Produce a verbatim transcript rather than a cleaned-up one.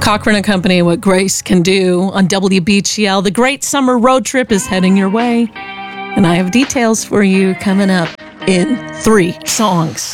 Cochran and Company, What Grace Can Do on W B G L. The great summer road trip is heading your way. And I have details for you coming up in three songs.